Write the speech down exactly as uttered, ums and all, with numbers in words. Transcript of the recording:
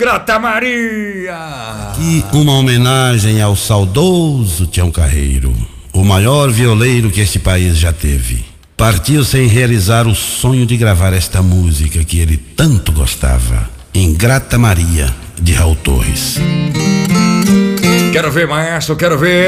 Ingrata Maria. Aqui uma homenagem ao saudoso Tião Carreiro, o maior violeiro que este país já teve. Partiu sem realizar o sonho de gravar esta música que ele tanto gostava. Ingrata Maria, de Raul Torres. Quero ver, maestro, quero ver.